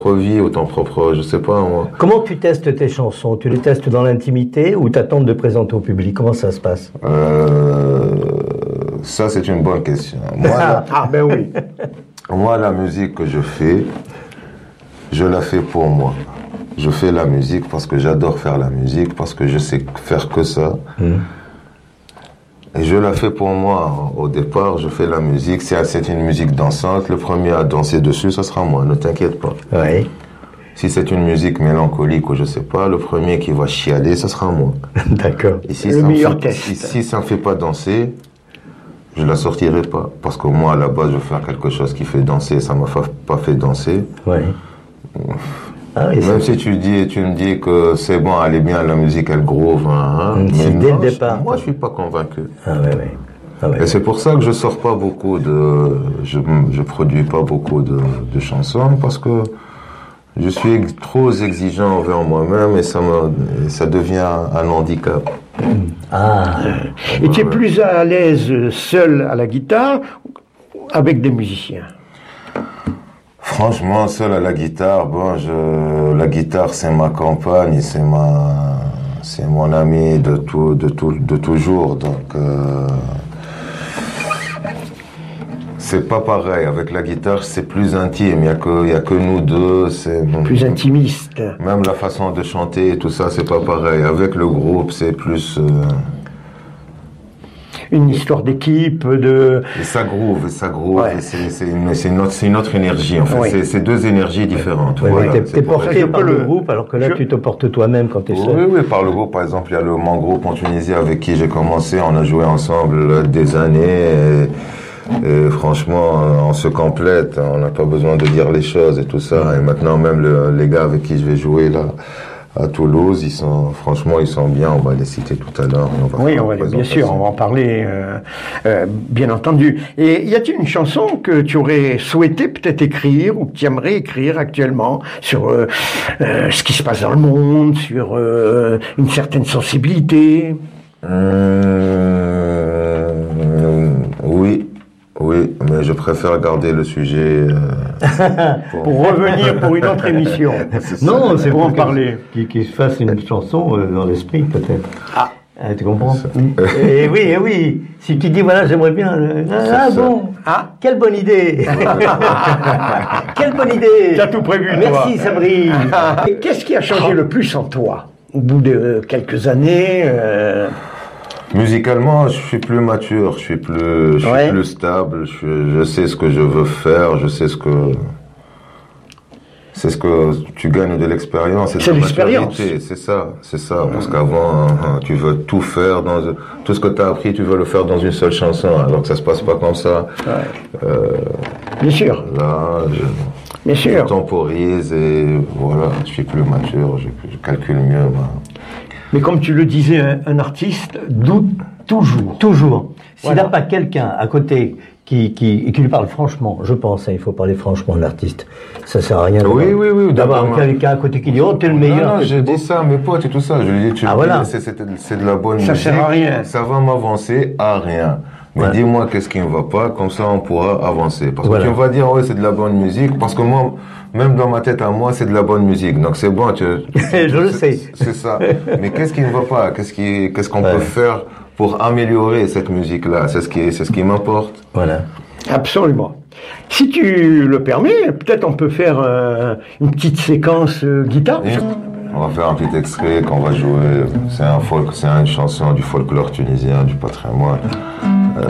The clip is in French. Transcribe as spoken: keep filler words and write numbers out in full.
Vie ou ton propre, je sais pas moi. Comment tu testes tes chansons? Tu les testes dans l'intimité ou t'attends de présenter au public? Comment ça se passe? euh, Ça c'est une bonne question. Moi, la, ah ben oui. Moi la musique que je fais, je la fais pour moi. Je fais la musique parce que j'adore faire la musique, parce que je sais faire que ça. Mm. Et je la fais pour moi. Au départ, je fais la musique. Si c'est une musique dansante, le premier à danser dessus, ça sera moi. Ne t'inquiète pas. Oui. Si c'est une musique mélancolique ou je sais pas, le premier qui va chialer, ça sera moi. D'accord. Et si le ça meilleur fait, test. Si, si ça me fait pas danser, je la sortirai pas. Parce que moi, à la base, je veux faire quelque chose qui fait danser. Ça m'a pas fait danser. Oui. Ah oui, même si tu dis, tu me dis que c'est bon, elle est bien, la musique, elle groove, hein, mmh, mais dès non, le départ. Je, moi, je suis pas convaincu. Ah ouais, ouais. Ah ouais. Et c'est pour ça que je sors pas beaucoup de, je, je produis pas beaucoup de, de chansons parce que je suis trop exigeant envers moi-même et ça me, et ça devient un handicap. Mmh. Ah. Et tu es plus à l'aise seul à la guitare ou avec des musiciens? Franchement, seul à la guitare, bon, je, la guitare c'est ma compagne, c'est ma, c'est mon ami de tout, de tout, de toujours, donc euh, c'est pas pareil. Avec la guitare, c'est plus intime. Il y a que, il y a que nous deux. C'est plus intimiste. Même la façon de chanter, tout ça, c'est pas pareil. Avec le groupe, c'est plus. Euh, une histoire d'équipe, de... Et ça groove, et ça groove, ouais. C'est une, une, une autre énergie, en fait. Oui. C'est deux énergies différentes. Oui, voilà, t'es es porté par le groupe, alors que là, je... tu te portes toi-même quand t'es seul. Oui, oui, par le groupe. Par exemple, il y a le, mon groupe en Tunisie avec qui j'ai commencé, on a joué ensemble des années, et, et franchement, on se complète, on n'a pas besoin de dire les choses et tout ça. Et maintenant, même le, les gars avec qui je vais jouer, là, à Toulouse, ils sont, franchement, ils sont bien. On va les citer tout à l'heure. Oui, on va, bien sûr, on va en parler, euh, euh, bien entendu. Et y a-t-il une chanson que tu aurais souhaité peut-être écrire ou que tu aimerais écrire actuellement sur euh, euh, ce qui se passe dans le monde, sur euh, une certaine sensibilité? euh, Oui. Oui, mais je préfère garder le sujet euh, pour... pour revenir pour une autre émission. Non, c'est pour en parler. Qu'il qu se fasse une chanson euh, dans l'esprit, peut-être. Ah. ah, tu comprends? Et oui, et oui. Si tu dis voilà, j'aimerais bien. Euh, ah bon. Ah, quelle bonne idée. Quelle bonne idée. Tu as tout prévu. Merci, Sabri. Qu'est-ce qui a changé le plus en toi au bout de euh, quelques années? euh... Musicalement, je suis plus mature, je suis plus, je ouais. suis plus stable, je, je sais ce que je veux faire, je sais ce que, c'est ce que tu gagnes de l'expérience. C'est l'expérience. C'est ça, c'est ça. Parce qu'avant, tu veux tout faire dans, tout ce que tu as appris, tu veux le faire dans une seule chanson, alors que ça se passe pas comme ça. Ouais. Euh, Bien sûr. Là, je, Bien sûr. je temporise et voilà, je suis plus mature, je, je calcule mieux. Bah. Mais comme tu le disais, un, un artiste doute toujours. Toujours. S'il n'a voilà. pas quelqu'un à côté qui, qui, qui lui parle franchement, je pense, hein, il faut parler franchement de l'artiste. Ça sert à rien oui, oui, oui, d'avoir quelqu'un à côté qui dit « Oh, t'es le meilleur ». Non, non, j'ai dit ça à mes potes et tout ça. Je lui dis « Tu ah, voilà. c'est de la bonne ça musique. Ça sert à rien. Ça va m'avancer à rien. Mais ouais. dis-moi qu'est-ce qui ne va pas, comme ça on pourra avancer. Parce voilà. que tu vas dire « Ouais, c'est de la bonne musique », parce que moi... Même dans ma tête à moi, c'est de la bonne musique. Donc c'est bon, tu, je le sais. C'est ça. Mais qu'est-ce qui ne va pas? Qu'est-ce qui, qu'est-ce qu'on ouais. peut faire pour améliorer cette musique-là? C'est ce qui, c'est ce qui m'importe. Voilà. Absolument. Si tu le permets, peut-être on peut faire euh, une petite séquence euh, guitare. Et on va faire un petit extrait qu'on va jouer. C'est un folk, c'est une chanson du folklore tunisien, du patrimoine. Euh,